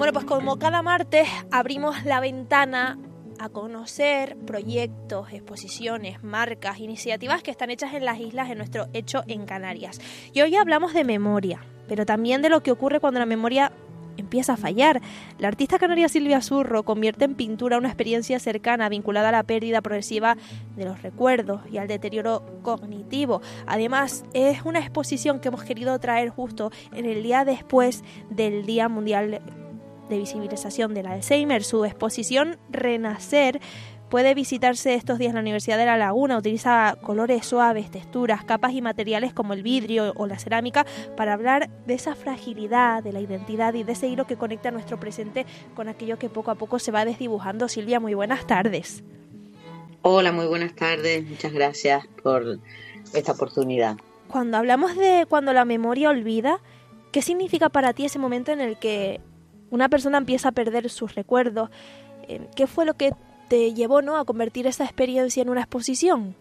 Bueno, pues como cada martes abrimos la ventana a conocer proyectos, exposiciones, marcas, iniciativas que están hechas en las islas, en nuestro hecho en Canarias. Y hoy hablamos de memoria, pero también de lo que ocurre cuando la memoria empieza a fallar. La artista canaria Silvia Zurro convierte en pintura una experiencia cercana vinculada a la pérdida progresiva de los recuerdos y al deterioro cognitivo. Además, es una exposición que hemos querido traer justo en el día después del Día Mundial de Visibilización del Alzheimer. Su exposición Renacer puede visitarse estos días en la Universidad de La Laguna. Utiliza colores suaves, texturas, capas y materiales como el vidrio o la cerámica para hablar de esa fragilidad, de la identidad y de ese hilo que conecta nuestro presente con aquello que poco a poco se va desdibujando. Silvia, muy buenas tardes. Hola, muy buenas tardes. Muchas gracias por esta oportunidad. Cuando hablamos de cuando la memoria olvida, ¿qué significa para ti ese momento en el que una persona empieza a perder sus recuerdos? ¿Qué fue lo que te llevó, ¿no?, a convertir esa experiencia en una exposición?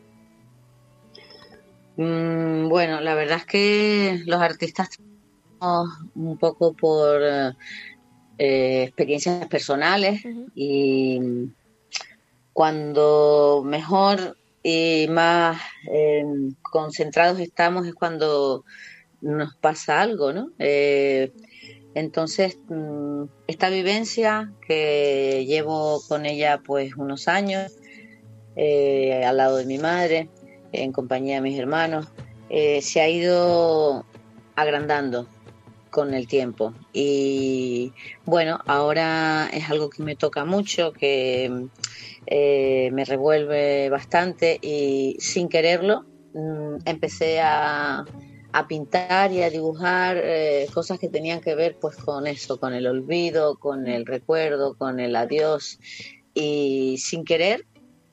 Bueno, la verdad es que los artistas un poco por experiencias personales. Uh-huh. Y cuando mejor y más concentrados estamos es cuando nos pasa algo, ¿no? Entonces, esta vivencia que llevo con ella pues unos años, al lado de mi madre, en compañía de mis hermanos, se ha ido agrandando con el tiempo. Y bueno, ahora es algo que me toca mucho, que me revuelve bastante, y sin quererlo empecé a pintar y a dibujar cosas que tenían que ver pues con eso, con el olvido, con el recuerdo, con el adiós, y sin querer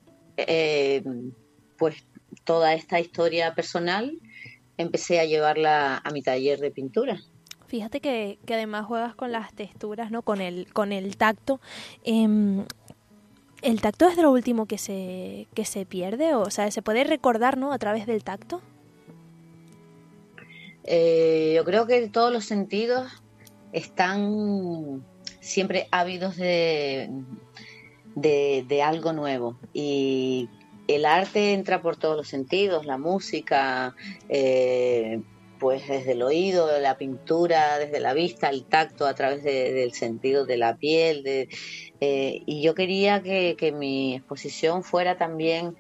pues toda esta historia personal empecé a llevarla a mi taller de pintura. Fíjate que además juegas con las texturas, ¿no?, con el tacto. ¿El tacto es de lo último que se pierde? O sea, ¿se puede recordar, ¿no?, a través del tacto? Yo creo que todos los sentidos están siempre ávidos de algo nuevo, y el arte entra por todos los sentidos, la música, pues desde el oído, la pintura, desde la vista, el tacto a través del sentido de la piel, y yo quería que mi exposición fuera también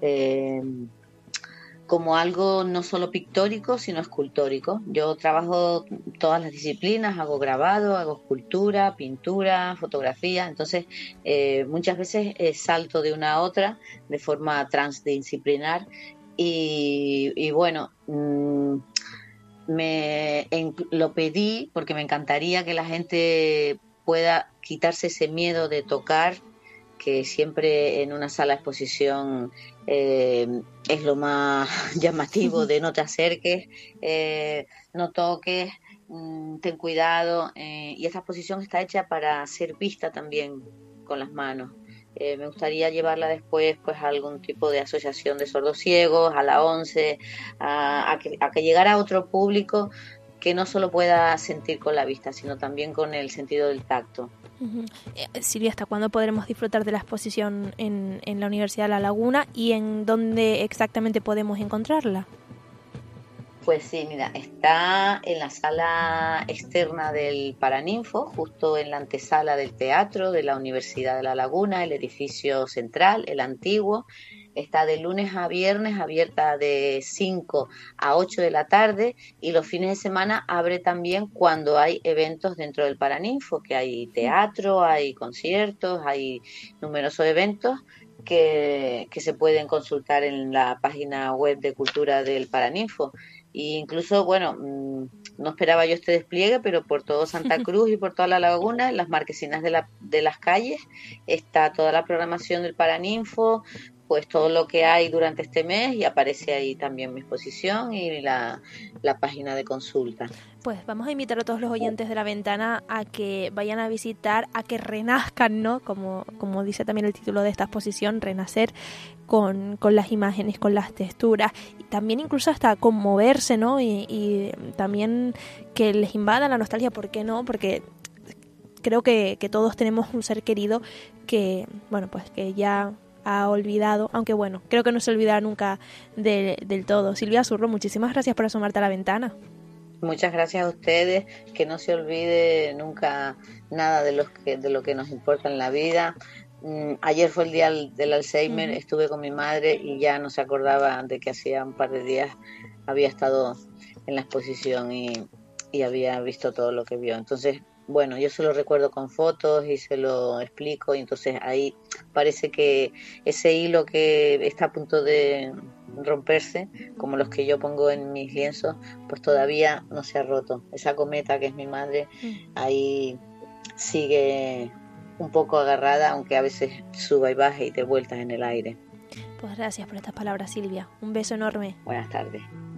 como algo no solo pictórico, sino escultórico. Yo trabajo todas las disciplinas, hago grabado, hago escultura, pintura, fotografía. Entonces, muchas veces salto de una a otra de forma transdisciplinar. Y bueno, lo pedí porque me encantaría que la gente pueda quitarse ese miedo de tocar, que siempre en una sala de exposición es lo más llamativo, de no te acerques, no toques, ten cuidado, y esta exposición está hecha para ser vista también con las manos. Me gustaría llevarla después pues a algún tipo de asociación de sordos ciegos, a la ONCE, a que llegara a otro público que no solo pueda sentir con la vista, sino también con el sentido del tacto. Uh-huh. Silvia, ¿hasta cuándo podremos disfrutar de la exposición en la Universidad de La Laguna, y en dónde exactamente podemos encontrarla? Pues sí, mira, está en la sala externa del Paraninfo, justo en la antesala del teatro de la Universidad de La Laguna, el edificio central, el antiguo. Está de lunes a viernes, abierta de 5 a 8 de la tarde, y los fines de semana abre también cuando hay eventos dentro del Paraninfo, que hay teatro, hay conciertos, hay numerosos eventos que se pueden consultar en la página web de cultura del Paraninfo. E incluso, bueno, no esperaba yo este despliegue, pero por todo Santa Cruz y por toda La Laguna, en las marquesinas de las calles, está toda la programación del Paraninfo, pues todo lo que hay durante este mes, y aparece ahí también mi exposición y la página de consulta. Pues vamos a invitar a todos los oyentes de La Ventana a que vayan a visitar, a que renazcan, ¿no?, como dice también el título de esta exposición, Renacer, con las imágenes, con las texturas, y también incluso hasta conmoverse, ¿no?, y también que les invada la nostalgia. ¿Por qué no? Porque creo que todos tenemos un ser querido que, bueno, pues que ya ha olvidado, aunque bueno, creo que no se olvidará nunca del todo. Silvia Zurro, muchísimas gracias por asomarte a la ventana. Muchas gracias a ustedes, que no se olvide nunca nada de lo que nos importa en la vida. Ayer fue el día del Alzheimer, estuve con mi madre y ya no se acordaba de que hacía un par de días había estado en la exposición y había visto todo lo que vio. Entonces, bueno, yo se lo recuerdo con fotos y se lo explico, y entonces ahí parece que ese hilo que está a punto de romperse, como los que yo pongo en mis lienzos, pues todavía no se ha roto. Esa cometa que es mi madre, ahí sigue un poco agarrada, aunque a veces suba y baje y dé vueltas en el aire. Pues gracias por estas palabras, Silvia. Un beso enorme. Buenas tardes.